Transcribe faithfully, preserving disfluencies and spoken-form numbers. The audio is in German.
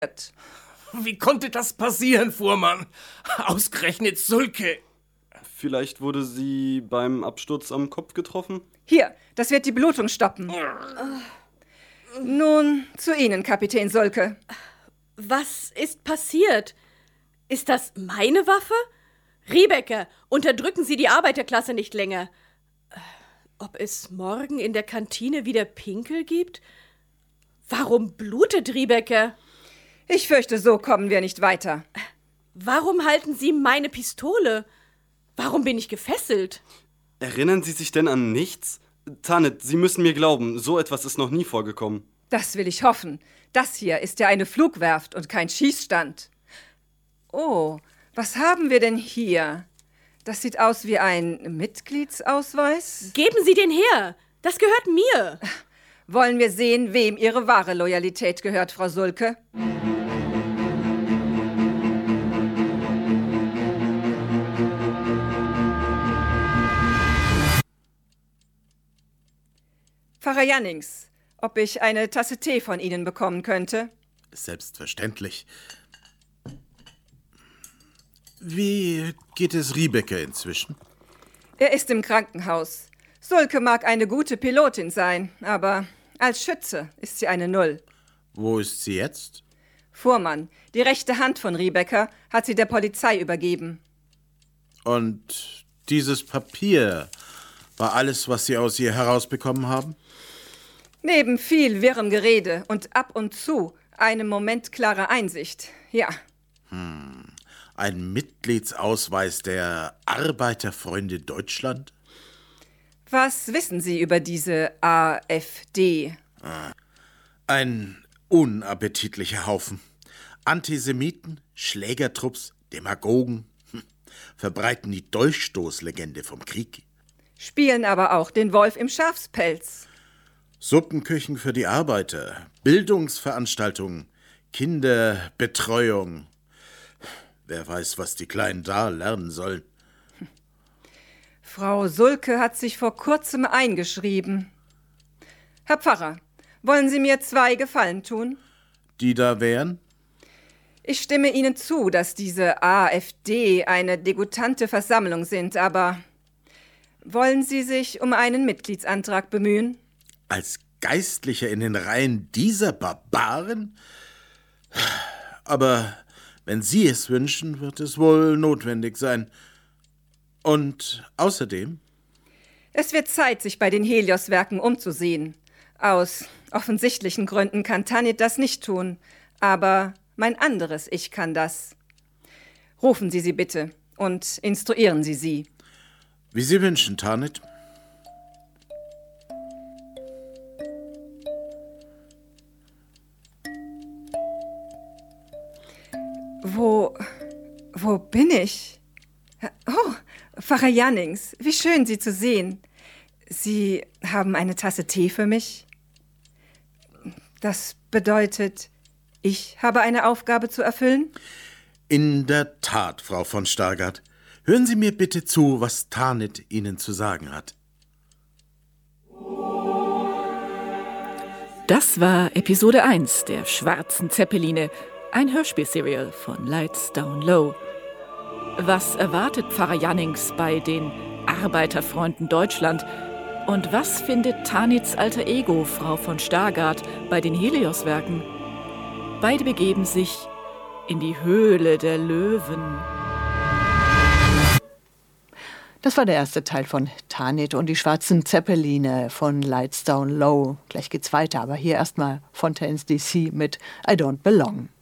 Wie konnte das passieren, Fuhrmann? Ausgerechnet Sulke. Vielleicht wurde sie beim Absturz am Kopf getroffen? Hier, das wird die Blutung stoppen. Oh. Nun, zu Ihnen, Kapitän Sulke. Was ist passiert? Ist das meine Waffe? Riebecker, unterdrücken Sie die Arbeiterklasse nicht länger. Ob es morgen in der Kantine wieder Pinkel gibt? Warum blutet Riebecker? Ich fürchte, so kommen wir nicht weiter. Warum halten Sie meine Pistole? Warum bin ich gefesselt? Erinnern Sie sich denn an nichts? Tanit, Sie müssen mir glauben, so etwas ist noch nie vorgekommen. Das will ich hoffen. Das hier ist ja eine Flugwerft und kein Schießstand. Oh, was haben wir denn hier? Das sieht aus wie ein Mitgliedsausweis. Geben Sie den her! Das gehört mir! Wollen wir sehen, wem Ihre wahre Loyalität gehört, Frau Sulke? Pfarrer Jannings, ob ich eine Tasse Tee von Ihnen bekommen könnte? Selbstverständlich. Wie geht es Riebecker inzwischen? Er ist im Krankenhaus. Sulke mag eine gute Pilotin sein, aber als Schütze ist sie eine Null. Wo ist sie jetzt? Fuhrmann, die rechte Hand von Riebecker, hat sie der Polizei übergeben. Und dieses Papier war alles, was Sie aus ihr herausbekommen haben? Neben viel wirrem Gerede und ab und zu einem Moment klarer Einsicht, ja. Hm. Ein Mitgliedsausweis der Arbeiterfreunde Deutschland? Was wissen Sie über diese A F D? Ah. Ein unappetitlicher Haufen. Antisemiten, Schlägertrupps, Demagogen, hm. verbreiten die Dolchstoßlegende vom Krieg. Spielen aber auch den Wolf im Schafspelz. Suppenküchen für die Arbeiter, Bildungsveranstaltungen, Kinderbetreuung. Wer weiß, was die Kleinen da lernen sollen. Frau Sulke hat sich vor kurzem eingeschrieben. Herr Pfarrer, wollen Sie mir zwei Gefallen tun? Die da wären? Ich stimme Ihnen zu, dass diese A F D eine degutante Versammlung sind, aber wollen Sie sich um einen Mitgliedsantrag bemühen? Als Geistlicher in den Reihen dieser Barbaren? Aber wenn Sie es wünschen, wird es wohl notwendig sein. Und außerdem? Es wird Zeit, sich bei den Helios-Werken umzusehen. Aus offensichtlichen Gründen kann Tanit das nicht tun, aber mein anderes Ich kann das. Rufen Sie sie bitte und instruieren Sie sie. Wie Sie wünschen, Tanit. Wo, wo bin ich? Oh, Pfarrer Jannings, wie schön, Sie zu sehen. Sie haben eine Tasse Tee für mich? Das bedeutet, ich habe eine Aufgabe zu erfüllen? In der Tat, Frau von Stargard. Hören Sie mir bitte zu, was Tanit Ihnen zu sagen hat. Das war Episode eins der Schwarzen Zeppeline, ein Hörspielserial von Lights Down Low. Was erwartet Pfarrer Jannings bei den Arbeiterfreunden Deutschland? Und was findet Tanits alter Ego, Frau von Stargard, bei den Helios-Werken? Beide begeben sich in die Höhle der Löwen. Das war der erste Teil von Tanit und die Schwarzen Zeppeline von Lights Down Low. Gleich geht's weiter, aber hier erstmal Fontaines D C mit I Don't Belong.